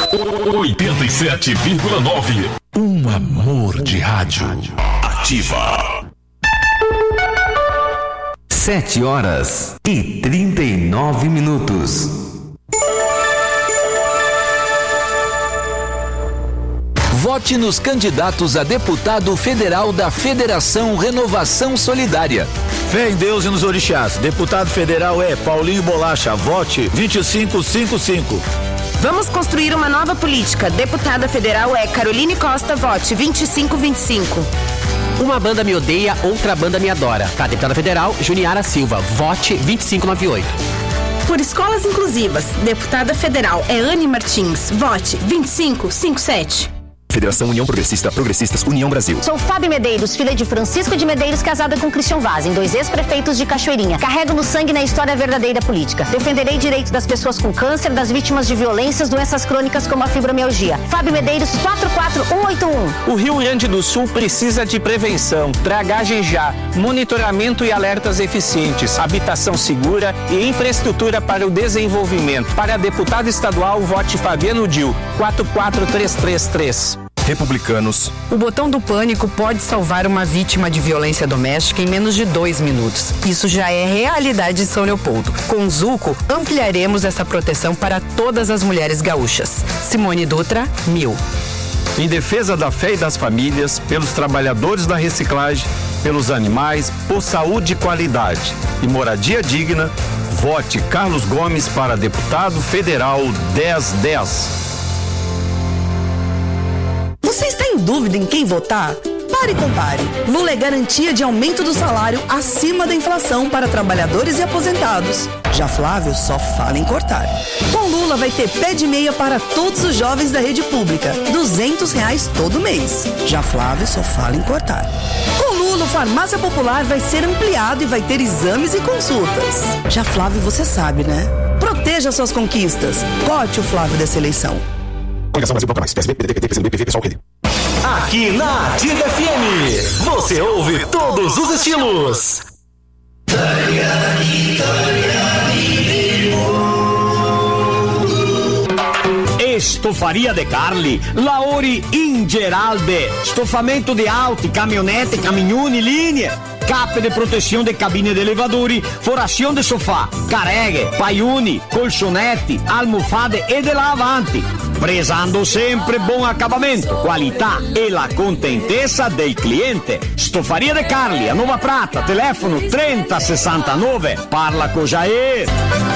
87,9. Um amor de rádio. Ativa. 7h39. Vote nos candidatos a deputado federal da Federação Renovação Solidária. Fé em Deus e nos orixás. Deputado federal é Paulinho Bolacha. Vote 2555. Vamos construir uma nova política. Deputada federal é Caroline Costa. Vote 2525. Uma banda me odeia, outra banda me adora. Para deputada federal, Juniara Silva. Vote 2598. Por escolas inclusivas, deputada federal é Anne Martins. Vote 2557. Federação União Progressista, Progressistas, União Brasil. Sou Fábio Medeiros, filha de Francisco de Medeiros, casada com Christian Vaz, em 2 ex-prefeitos de Cachoeirinha. Carrego no sangue na história verdadeira política. Defenderei direitos das pessoas com câncer, das vítimas de violências, doenças crônicas como a fibromialgia. Fábio Medeiros, 44181. O Rio Grande do Sul precisa de prevenção, dragagem já, monitoramento e alertas eficientes, habitação segura e infraestrutura para o desenvolvimento. Para deputado estadual, vote Fabiano Dil, 44333. Republicanos. O botão do pânico pode salvar uma vítima de violência doméstica em menos de 2 minutos. Isso já é realidade em São Leopoldo. Com o Zuco, ampliaremos essa proteção para todas as mulheres gaúchas. Simone Dutra, 1000. Em defesa da fé e das famílias, pelos trabalhadores da reciclagem, pelos animais, por saúde e qualidade e moradia digna, vote Carlos Gomes para deputado federal 1010. Você está em dúvida em quem votar? Pare e compare. Lula é garantia de aumento do salário acima da inflação para trabalhadores e aposentados. Já Flávio só fala em cortar. Com Lula vai ter pé de meia para todos os jovens da rede pública, R$200 todo mês. Já Flávio só fala em cortar. Com Lula, o Farmácia Popular vai ser ampliado e vai ter exames e consultas. Já Flávio, você sabe, né? Proteja suas conquistas. Vote o Flávio dessa eleição. Coligação Brasil Planta Mais, PSB, PDT, PCB, PV, Pessoal, Rede. Aqui na Ativa FM, você ouve todos os estilos. Estofaria de Carli, Lauri Ingeralde, estofamento de auto, caminhonete, caminhone, linha, cappe de proteção de cabine de elevadores, forração de sofá, carregue, paiune, colchonete, almofade e de lavante. Prezando sempre bom acabamento, qualità e la contentezza del cliente. Stofaria de Carli, a Nova Prata, telefono 3069. Parla con Jair.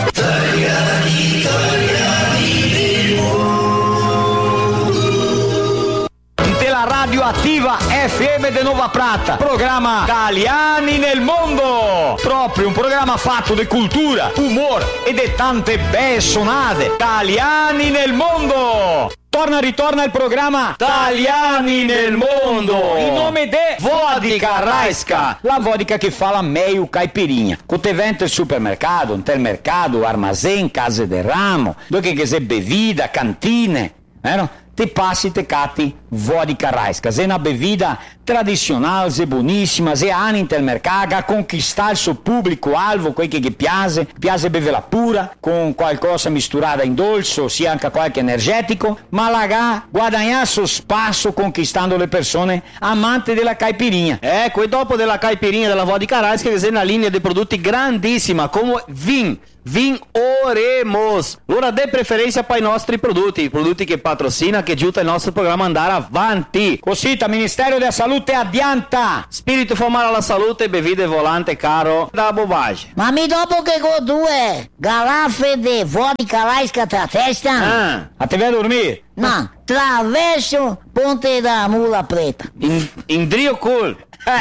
Della Radio Attiva FM de Nova Prata, programma Italiani nel Mondo, proprio un programma fatto di cultura, humor e di tante belle sonate. Italiani nel Mondo. Ritorna il programma Italiani nel Mondo, in nome di Vodka Raiska, la vodka che fala meio caipirinha. Quando vende il supermercato, intermercato, armazém, case de ramo, dove che quiser bebida, cantine, vero? Te passi te cati vodka Raiska, é uma bebida tradicional, é buonissima, é anni intermercato, a conquistar il suo pubblico alvo, quel che piace beverla pura, con qualcosa misturata in dolce, sia anche qualche energetico, ma la guadagnare suo spazio conquistando le persone amanti della caipirinha. Ecco, e dopo della caipirinha della vodka Raiska, che è una linea di prodotti grandissima, come Vin oremos. Ora dê preferência para i nostri prodotti che patrocina, che aiuta il nostro programma ad andare avanti. Così, Ministero della Salute adianta. Spirito formare alla salute, bevide volante caro da bobagem. Ma mi dopo che con 2 garrafe di vodka Raiska tra testa? A te vai a dormire? No, traverso Ponte da Mula Preta. Indrio cool.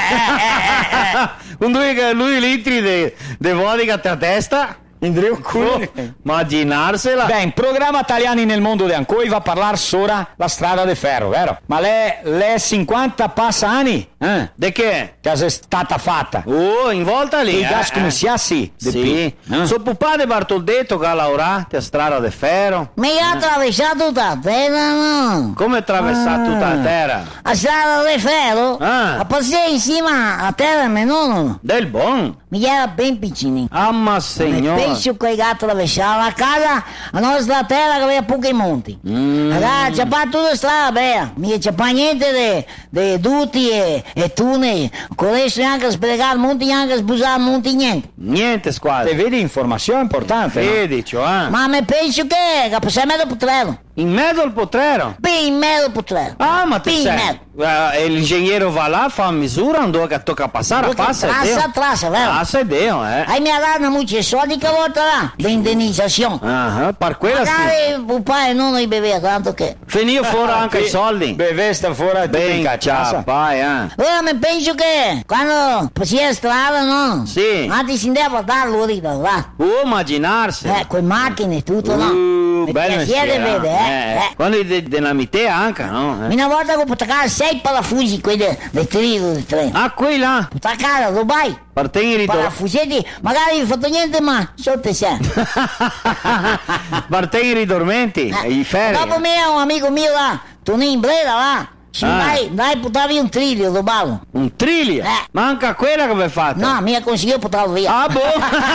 Un 2 litri di vodka tra testa? Indrio cool. Immaginarsela. Bem, programma Italiani nel Mondo de Ancoi va a parlare sopra la strada de ferro, vero? Ma le 50 passa anni? De che? Che è stata fatta? In volta lì. E gas come si sì? Sì. Suo papà Bartoldetto che ha lavorato a strada de ferro. Mi ha attraversato tutta la terra, no? Come attraversato tutta la terra? A strada de ferro? A passare insieme a terra mio nonno. Del buon? me era bem pequenininho. Ah, ma signora. Penso che i gatti attraversavano la casa, la nostra terra che aveva pochi monti. Allora, c'è fatto tutta strada, beh, mica c'è pas niente di dutti e tunni. Con adesso neanche spiegare monti, neanche sposare monti, niente. Niente, squadra. Te vedi informazione importante, Vedi, cioè. Ma mi penso che sei in mezzo al potrero. In mezzo al potrero? Beh, in mezzo al potrero. Ah, ma te sei. L'ingegnere va là, fa misura, non dove tocca passare, passa e Dio. Trassa, vero? Passa e Dio, Hai mi ha dato molti soldi che volta là, l'indennizzazione. Ah, per quella sì. Magari papà e non li beveva, tanto che... Finì fuori anche i soldi. Beve sta fuori ben cacciata. Allora mi penso che quando si è strada, no? Sì. Anzi si andava a darlo lì, va. Immaginarsi. Con macchine e tutto, no? Bello mestiere, vede, Quando della mite anche, no? Una volta che ho attaccare 6 parafusi, quelli del trio del treno. Ah, qui là? Attaccare a Dubai. Parteghi parafusetti, magari non ho fatto niente, ma sotto c'è. Parteghi ridormenti, i ferri. Dopo me un amico mio là, Tonino in Breda là. Dai, portavi un triglio, lo ballo. Un triglio? Manca quella che avevi fatto? No, mi ha consigliato portarlo via. Ah, boh!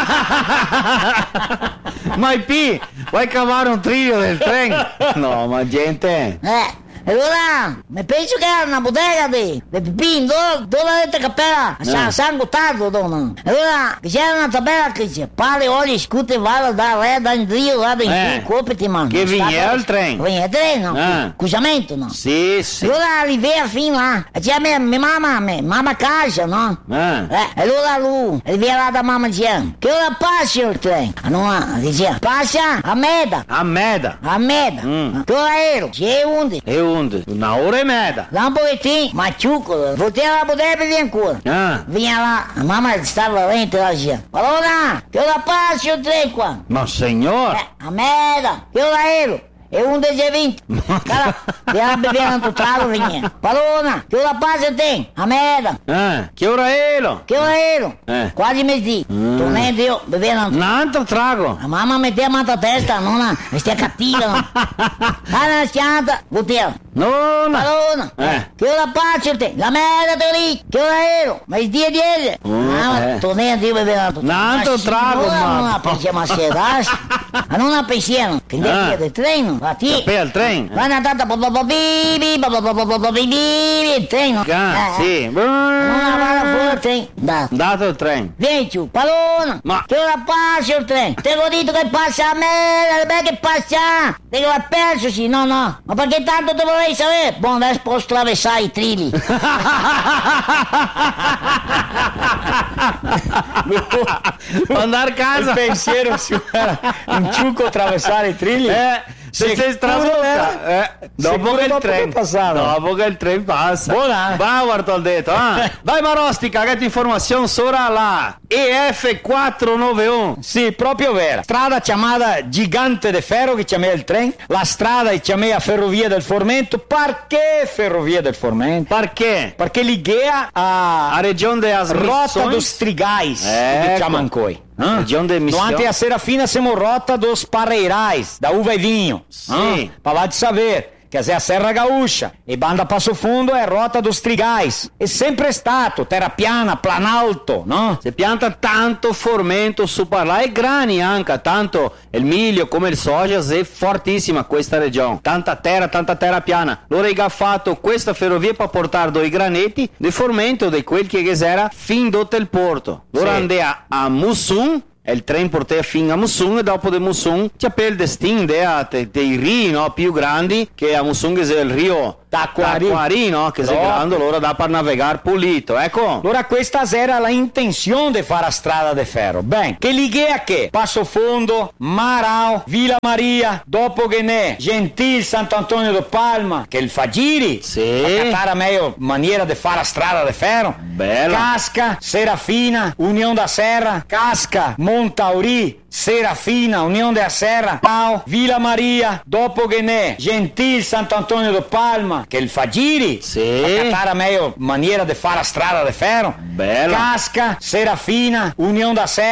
Ma P, vuoi cavare un triglio del treno? No, ma gente... Allora, mi penso che era una bottega di pipì, dove avete cappella? Sangue tardo, donna. Allora, c'era una tabella che dice, pale, olio, scute, vale, da re, da in rio, da in copiti, man. Che vigneva il treno? Vigneva il treno, accusamento, no? Sì, sì. Allora, arriva fino là, e c'è mia mamma a casa, no? Allora lui, arriva là da mamma diceva, che ora passa il treno? Allora, diceva, passa a Meda. A Meda? A Meda. Che ora ero? C'è 11. Una ora e mezza. Da un pochettino, maciucolo, voltava la bottega di ancora. Veniva là, la mamma stava lenta là, diceva, allora, che ora passa il treno qua? Ma signora? A Meda, che ora ero? E 11:20. Cara, viene bevendo un totale, veniva. Palona, che ora passa il treno? A Meda. Che ora ero? Che ora ero? Quasi mezzì. Tornando io, bevendo un altro trago. La mamma metteva mano a testa, nonna, stia cattiva, no? Alla scianta, bottiglia. Nonna. Palona, che ora passa il treno? La Meda te lì, che ora ero? Ma il dia di ele. Tornando io, bevendo un altro trago, ma non pensiamo a sedare. Ma non pensiamo, che via del treno. Capì al treno? Ma è andata il treno. Sì. Non va fuori il treno. Dato il treno. Vieni giù, Palona. Ma che ora passa il treno? Te l'ho detto che passa a me, che passa. Te l'ho perso, sì, no. Ma perché tanto te vorrei sapere? Buon, adesso posso attraversare i trilli. Andare a casa. Il pensiero su un ciucco attraversare i trilli. Se sei strabucca, dopo che il treno passa. Buona. Va, guarda il detto. Dai Marostica, che informazione sopra la EF491. Sì, proprio vera. Strada chiamata Gigante de Ferro che chiama il treno. La strada che chiama Ferrovia del Formento. Perché Ferrovia del Formento? Perché? Perché l'Igea a regione de Rota dos Trigais, che chiamano coi. Durante a Serafina siamo rota dos Parreirais, da uva e vinho. Sì. Para lá de saber. Quer dizer, a Serra Gaúcha e Banda Passo Fundo è Rota dos Trigais. È sempre stato terra piana, planalto, no? Si pianta tanto formento su per là e grani anche, tanto il miglio come il soja è fortissima questa regione. Tanta terra piana. Loro hanno fatto questa ferrovia per portare dei granetti di formento di quel che era fin dopo il porto. Loro andavano a Mussum. E il treno portava fino a Mussum e dopo di Mussum c'è per il destino dei rii, no, più grandi che a Mussum che è il rio Taquari, no, che è grande, allora da per navigare pulito, ecco. Allora questa era la intenzione di fare la strada de ferro. Ben, che l'Igea che? Passo Fondo, Marau, Villa Maria, dopo che ne Gentil, Sant'Antonio do Palma, che il Fagiri, a meglio maniera di fare la strada de ferro. Bella. Casca, Serafina, Unione da Serra, Casca, Montauri, Serafina, Unione della Serra, Pau, Villa Maria, dopo che ne Gentil, Sant'Antonio do Palma, che il Fagiri, a meglio maniera di fare la strada de ferro. Bella. Casca, Serafina, Unione da Serra.